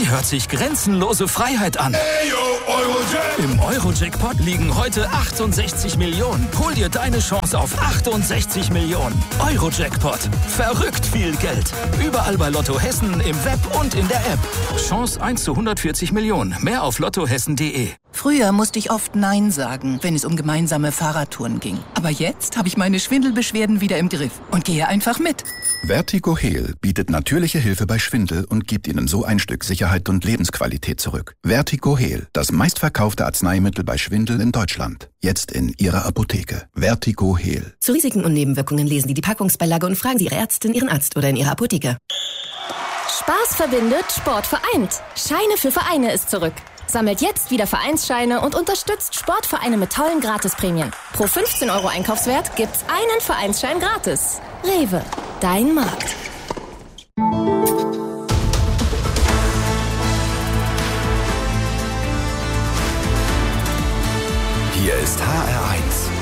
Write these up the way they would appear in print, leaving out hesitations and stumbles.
hört sich grenzenlose Freiheit an. Im Euro-Jackpot liegen heute 68 Millionen. Hol dir deine Chance auf 68 Millionen. Euro-Jackpot. Verrückt viel Geld. Überall bei Lotto Hessen, im Web und in der App. Chance 1 zu 140 Millionen. Mehr auf lottohessen.de. Früher musste ich oft Nein sagen, wenn es um gemeinsame Fahrradtouren ging. Aber jetzt habe ich meine Schwindelbeschwerden wieder im Griff und gehe einfach mit. Vertigo Heal bietet natürliche Hilfe bei Schwindel und gibt Ihnen so ein Stück Sicherheit und Lebensqualität zurück. Vertigo Heal, das meistverkaufte Arzneimittel bei Schwindel in Deutschland. Jetzt in Ihrer Apotheke. Vertigo Heal. Zu Risiken und Nebenwirkungen lesen Sie die Packungsbeilage und fragen Sie Ihre Ärztin, Ihren Arzt oder in Ihrer Apotheke. Spaß verbindet, Sport vereint. Scheine für Vereine ist zurück. Sammelt jetzt wieder Vereinsscheine und unterstützt Sportvereine mit tollen Gratisprämien. Pro 15 € Einkaufswert gibt's einen Vereinsschein gratis. Rewe, dein Markt. Hier ist HR1.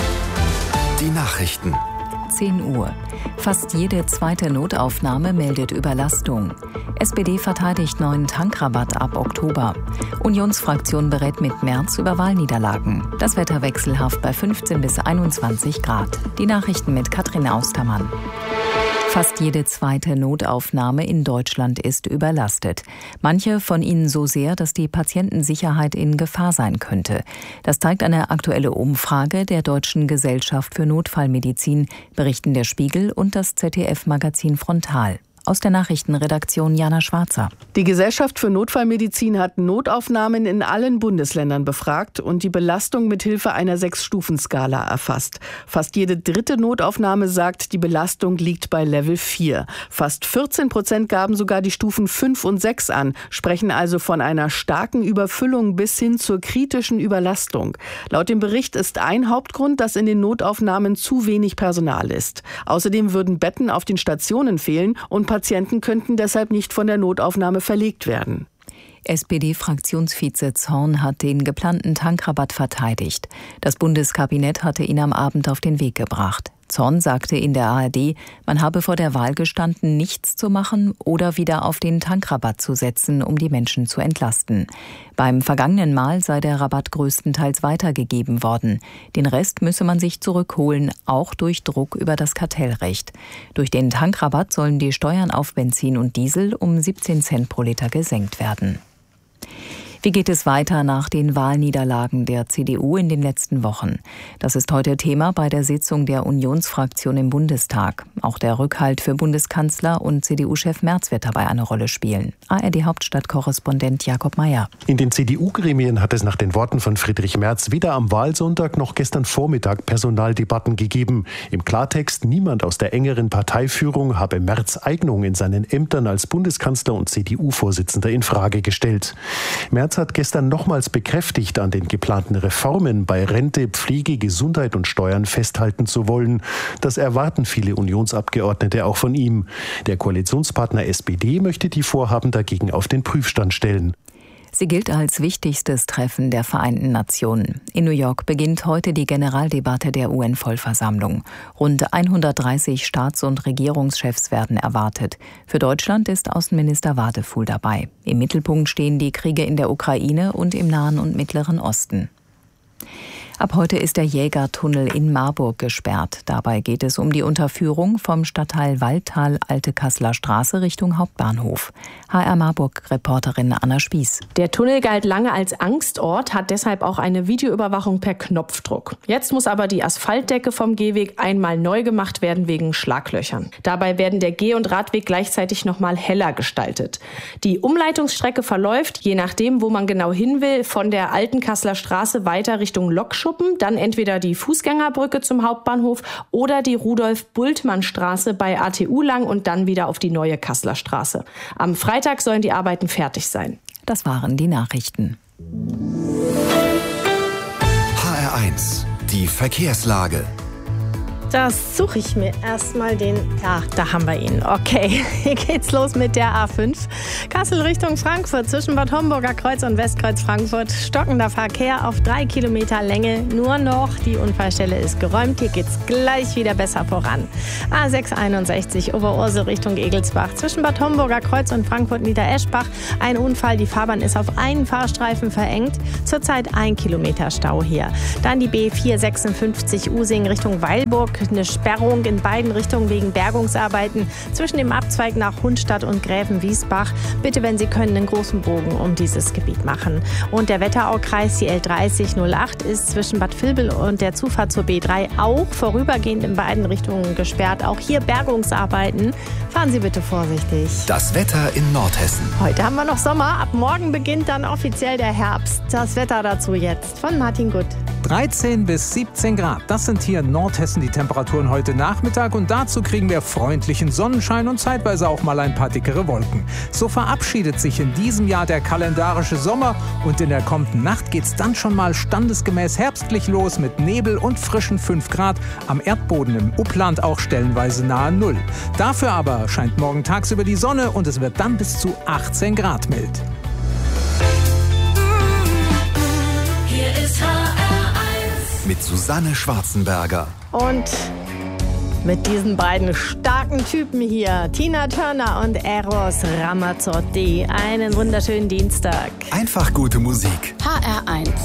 Die Nachrichten. 10 Uhr. Fast jede zweite Notaufnahme meldet Überlastung. SPD verteidigt neuen Tankrabatt ab Oktober. Unionsfraktion berät mit Merz über Wahlniederlagen. Das Wetter wechselhaft bei 15 bis 21 Grad. Die Nachrichten mit Katrin Austermann. Fast jede zweite Notaufnahme in Deutschland ist überlastet. Manche von ihnen so sehr, dass die Patientensicherheit in Gefahr sein könnte. Das zeigt eine aktuelle Umfrage der Deutschen Gesellschaft für Notfallmedizin, berichten der Spiegel und das ZDF-Magazin Frontal. Aus der Nachrichtenredaktion Jana Schwarzer. Die Gesellschaft für Notfallmedizin hat Notaufnahmen in allen Bundesländern befragt und die Belastung mit Hilfe einer 6-Stufen-Skala erfasst. Fast jede dritte Notaufnahme sagt, die Belastung liegt bei Level 4. Fast 14% gaben sogar die Stufen 5 und 6 an, sprechen also von einer starken Überfüllung bis hin zur kritischen Überlastung. Laut dem Bericht ist ein Hauptgrund, dass in den Notaufnahmen zu wenig Personal ist. Außerdem würden Betten auf den Stationen fehlen und Patienten könnten deshalb nicht von der Notaufnahme verlegt werden. SPD-Fraktionsvize Zorn hat den geplanten Tankrabatt verteidigt. Das Bundeskabinett hatte ihn am Abend auf den Weg gebracht. Zorn sagte in der ARD, man habe vor der Wahl gestanden, nichts zu machen oder wieder auf den Tankrabatt zu setzen, um die Menschen zu entlasten. Beim vergangenen Mal sei der Rabatt größtenteils weitergegeben worden. Den Rest müsse man sich zurückholen, auch durch Druck über das Kartellrecht. Durch den Tankrabatt sollen die Steuern auf Benzin und Diesel um 17 Cent pro Liter gesenkt werden. Wie geht es weiter nach den Wahlniederlagen der CDU in den letzten Wochen? Das ist heute Thema bei der Sitzung der Unionsfraktion im Bundestag. Auch der Rückhalt für Bundeskanzler und CDU-Chef Merz wird dabei eine Rolle spielen. ARD-Hauptstadtkorrespondent Jakob Mayer. In den CDU-Gremien hat es nach den Worten von Friedrich Merz weder am Wahlsonntag noch gestern Vormittag Personaldebatten gegeben. Im Klartext, niemand aus der engeren Parteiführung habe Merz' Eignung in seinen Ämtern als Bundeskanzler und CDU-Vorsitzender in Frage gestellt. Merz hat gestern nochmals bekräftigt, an den geplanten Reformen bei Rente, Pflege, Gesundheit und Steuern festhalten zu wollen. Das erwarten viele Unionsabgeordnete auch von ihm. Der Koalitionspartner SPD möchte die Vorhaben dagegen auf den Prüfstand stellen. Sie gilt als wichtigstes Treffen der Vereinten Nationen. In New York beginnt heute die Generaldebatte der UN-Vollversammlung. Rund 130 Staats- und Regierungschefs werden erwartet. Für Deutschland ist Außenminister Wadefuhl dabei. Im Mittelpunkt stehen die Kriege in der Ukraine und im Nahen und Mittleren Osten. Ab heute ist der Jägertunnel in Marburg gesperrt. Dabei geht es um die Unterführung vom Stadtteil Waldtal Alte Kasseler Straße Richtung Hauptbahnhof. HR Marburg-Reporterin Anna Spieß. Der Tunnel galt lange als Angstort, hat deshalb auch eine Videoüberwachung per Knopfdruck. Jetzt muss aber die Asphaltdecke vom Gehweg einmal neu gemacht werden wegen Schlaglöchern. Dabei werden der Geh- und Radweg gleichzeitig nochmal heller gestaltet. Die Umleitungsstrecke verläuft, je nachdem, wo man genau hin will, von der Alten Kasseler Straße weiter Richtung Lokschuppen, dann entweder die Fußgängerbrücke zum Hauptbahnhof oder die Rudolf-Bultmann-Straße bei ATU lang und dann wieder auf die neue Kasseler Straße. Am Freitag sollen die Arbeiten fertig sein. Das waren die Nachrichten. HR1, die Verkehrslage. Das suche ich mir erstmal den... Ja, da haben wir ihn. Okay, hier geht's los mit der A5. Kassel Richtung Frankfurt zwischen Bad Homburger Kreuz und Westkreuz Frankfurt. Stockender Verkehr auf 3 Kilometer Länge. Nur noch, die Unfallstelle ist geräumt. Hier geht's gleich wieder besser voran. A661 Oberursel Richtung Egelsbach zwischen Bad Homburger Kreuz und Frankfurt Niedereschbach. Ein Unfall, die Fahrbahn ist auf einen Fahrstreifen verengt. Zurzeit 1 Kilometer Stau hier. Dann die B456 Using Richtung Weilburg. Eine Sperrung in beiden Richtungen wegen Bergungsarbeiten zwischen dem Abzweig nach Hundstadt und Gräfenwiesbach. Bitte, wenn Sie können, einen großen Bogen um dieses Gebiet machen. Und der Wetteraukreis, die L3008, ist zwischen Bad Vilbel und der Zufahrt zur B3 auch vorübergehend in beiden Richtungen gesperrt. Auch hier Bergungsarbeiten. Fahren Sie bitte vorsichtig. Das Wetter in Nordhessen. Heute haben wir noch Sommer. Ab morgen beginnt dann offiziell der Herbst. Das Wetter dazu jetzt von Martin Gutt. 13 bis 17 Grad, das sind hier in Nordhessen die Temperaturen heute Nachmittag und dazu kriegen wir freundlichen Sonnenschein und zeitweise auch mal ein paar dickere Wolken. So verabschiedet sich in diesem Jahr der kalendarische Sommer und in der kommenden Nacht geht's dann schon mal standesgemäß herbstlich los mit Nebel und frischen 5 Grad, am Erdboden im Upland auch stellenweise nahe 0. Dafür aber scheint morgen tagsüber die Sonne und es wird dann bis zu 18 Grad mild. Hier ist mit Susanne Schwarzenberger. Und mit diesen beiden starken Typen hier, Tina Turner und Eros Ramazzotti. Einen wunderschönen Dienstag. Einfach gute Musik. HR1.